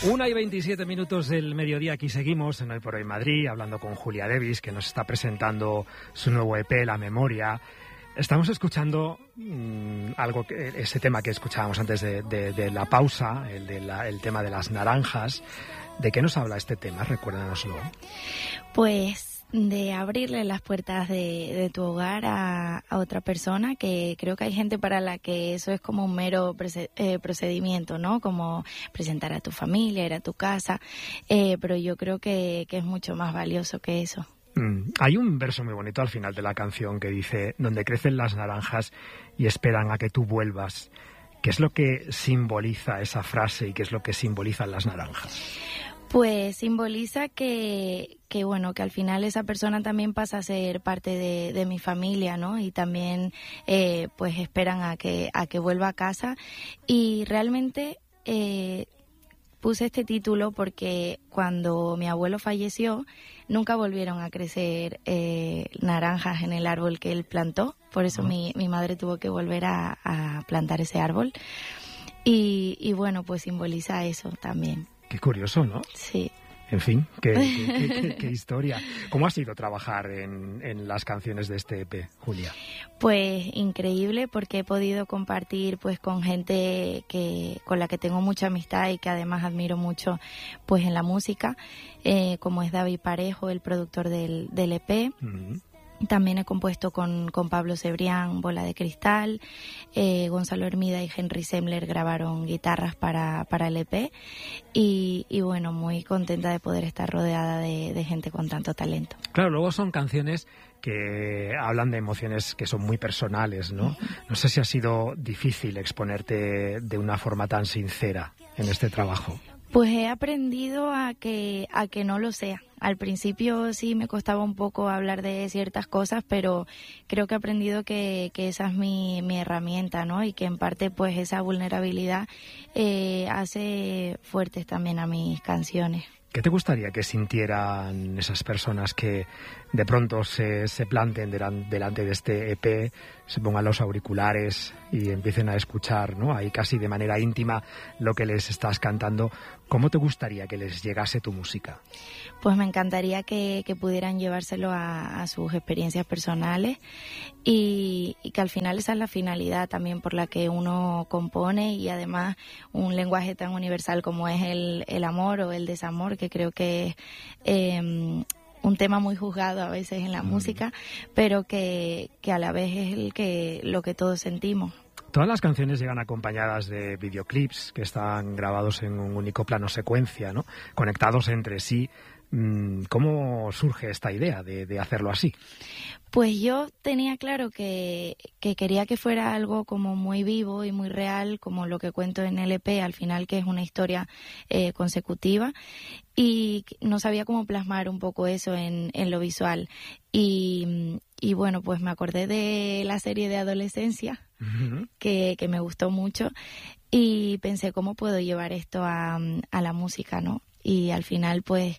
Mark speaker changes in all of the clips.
Speaker 1: 1:27 del mediodía, aquí seguimos en Hoy por Hoy Madrid, hablando con Julia Devis, que nos está presentando su nuevo EP, La Memoria. Estamos escuchando ese tema que escuchábamos antes de la pausa, el tema de las naranjas. ¿De qué nos habla este tema? Recuérdanoslo.
Speaker 2: Pues de abrirle las puertas de tu hogar a otra persona, que creo que hay gente para la que eso es como un mero procedimiento, ¿no? Como presentar a tu familia, ir a tu casa, pero yo creo que es mucho más valioso que eso.
Speaker 1: Hay un verso muy bonito al final de la canción que dice: donde crecen las naranjas y esperan a que tú vuelvas. ¿Qué es lo que simboliza esa frase y qué es lo que simbolizan las naranjas?
Speaker 2: Pues simboliza que al final esa persona también pasa a ser parte de mi familia, ¿no? Y también pues esperan a que vuelva a casa. Y realmente puse este título porque cuando mi abuelo falleció nunca volvieron a crecer naranjas en el árbol que él plantó. Por eso mi madre tuvo que volver a plantar ese árbol. Y bueno, pues simboliza eso también.
Speaker 1: Qué curioso, ¿no?
Speaker 2: Sí.
Speaker 1: En fin, qué historia. ¿Cómo ha sido trabajar en las canciones de este EP, Julia?
Speaker 2: Pues increíble, porque he podido compartir pues con gente con la que tengo mucha amistad y que además admiro mucho pues en la música, como es David Parejo, el productor del EP. Uh-huh. También he compuesto con Pablo Cebrián, Bola de Cristal, Gonzalo Hermida y Henry Semler grabaron guitarras para el EP y bueno, muy contenta de poder estar rodeada de gente con tanto talento.
Speaker 1: Claro, luego son canciones que hablan de emociones que son muy personales, ¿no? No sé si ha sido difícil exponerte de una forma tan sincera en este trabajo.
Speaker 2: Pues he aprendido a que no lo sea. Al principio sí me costaba un poco hablar de ciertas cosas, pero creo que he aprendido que esa es mi herramienta, ¿no? Y que en parte pues esa vulnerabilidad hace fuertes también a mis canciones.
Speaker 1: ¿Qué te gustaría que sintieran esas personas que de pronto se planten delante de este EP, se pongan los auriculares y empiecen a escuchar, ¿no? Ahí casi de manera íntima lo que les estás cantando? ¿Cómo te gustaría que les llegase tu música?
Speaker 2: Pues me encantaría que pudieran llevárselo a sus experiencias personales y que al final esa es la finalidad también por la que uno compone, y además un lenguaje tan universal como es el amor o el desamor, que creo que es un tema muy juzgado a veces en la música, pero que a la vez es lo que todos sentimos.
Speaker 1: Todas las canciones llegan acompañadas de videoclips que están grabados en un único plano secuencia, ¿no? Conectados entre sí. ¿Cómo surge esta idea de hacerlo así?
Speaker 2: Pues yo tenía claro que quería que fuera algo como muy vivo y muy real, como lo que cuento en el EP, al final, que es una historia consecutiva, y no sabía cómo plasmar un poco eso en lo visual. Y bueno, pues me acordé de la serie de adolescencia, uh-huh, que me gustó mucho, y pensé, ¿cómo puedo llevar esto a la música, no? Y al final, pues,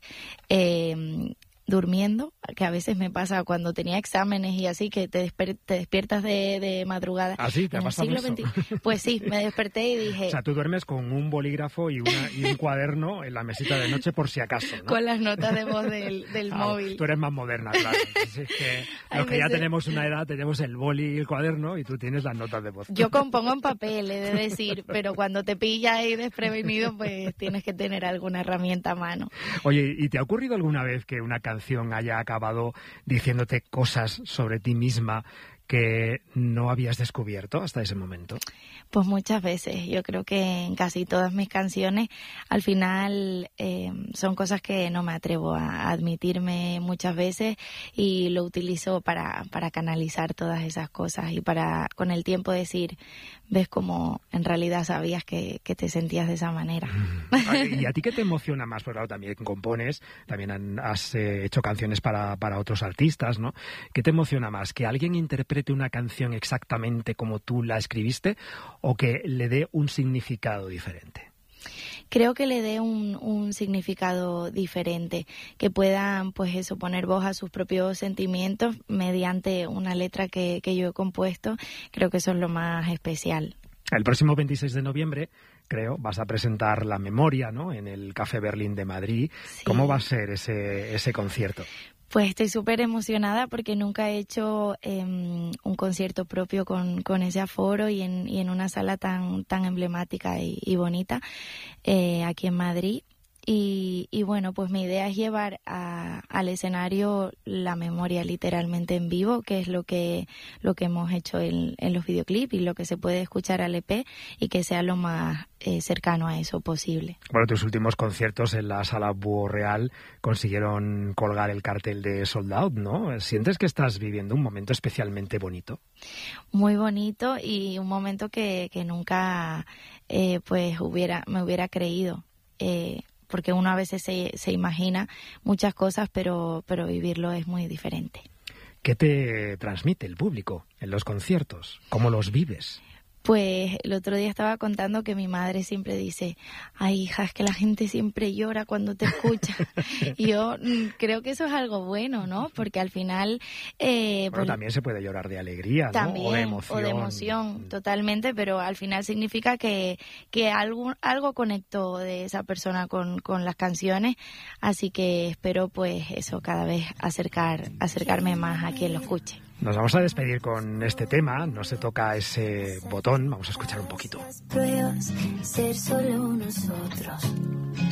Speaker 2: durmiendo, que a veces me pasa cuando tenía exámenes y así, que te despiertas de madrugada.
Speaker 1: ¿Ah, sí? ¿Te ha pasado eso?
Speaker 2: Pues sí, me desperté y dije...
Speaker 1: O sea, tú duermes con un bolígrafo y un cuaderno en la mesita de noche por si acaso, ¿no?
Speaker 2: Con las notas de voz del móvil.
Speaker 1: Tú eres más moderna, claro. Entonces, es que los que ya tenemos una edad tenemos el boli y el cuaderno y tú tienes las notas de voz.
Speaker 2: Yo compongo en papel, he de decir, pero cuando te pillas ahí desprevenido, pues tienes que tener alguna herramienta a mano.
Speaker 1: Oye, ¿y te ha ocurrido alguna vez que una canción haya acabado diciéndote cosas sobre ti misma que no habías descubierto hasta ese momento?
Speaker 2: Pues muchas veces. Yo creo que en casi todas mis canciones al final son cosas que no me atrevo a admitirme muchas veces, y lo utilizo para canalizar todas esas cosas y para con el tiempo decir, ves cómo en realidad sabías que te sentías de esa manera.
Speaker 1: ¿Y a ti qué te emociona más? Porque claro, también compones, también has hecho canciones para otros artistas, ¿no? ¿Qué te emociona más? ¿Que alguien interprete una canción exactamente como tú la escribiste o que le dé un significado diferente?
Speaker 2: Creo que le dé un significado diferente, que puedan, pues eso, poner voz a sus propios sentimientos mediante una letra que yo he compuesto. Creo que eso es lo más especial.
Speaker 1: El próximo 26 de noviembre, creo, vas a presentar La Memoria, ¿no?, en el Café Berlín de Madrid.
Speaker 2: Sí.
Speaker 1: ¿Cómo va a ser ese concierto?
Speaker 2: Pues estoy súper emocionada porque nunca he hecho un concierto propio con ese aforo y en una sala tan emblemática y bonita aquí en Madrid. Y bueno, pues mi idea es llevar al escenario la memoria literalmente en vivo, que es lo que hemos hecho en los videoclips y lo que se puede escuchar al EP, y que sea lo más cercano a eso posible.
Speaker 1: Bueno, tus últimos conciertos en la Sala Búho Real consiguieron colgar el cartel de Sold Out, ¿no? ¿Sientes que estás viviendo un momento especialmente bonito?
Speaker 2: Muy bonito, y un momento que nunca pues me hubiera creído. Porque uno a veces se imagina muchas cosas, pero vivirlo es muy diferente.
Speaker 1: ¿Qué te transmite el público en los conciertos? ¿Cómo los vives?
Speaker 2: Pues el otro día estaba contando que mi madre siempre dice: ay, hija, es que la gente siempre llora cuando te escucha. Y yo creo que eso es algo bueno, ¿no? Porque al final...
Speaker 1: bueno, también se puede llorar de alegría, ¿no?
Speaker 2: También,
Speaker 1: o de emoción.
Speaker 2: Totalmente, pero al final significa que algo conectó de esa persona con las canciones, así que espero pues eso, cada vez acercarme más a quien lo escuche.
Speaker 1: Nos vamos a despedir con este tema, no se toca ese botón, vamos a escuchar un poquito.
Speaker 3: Pruebas, ser solo nosotros.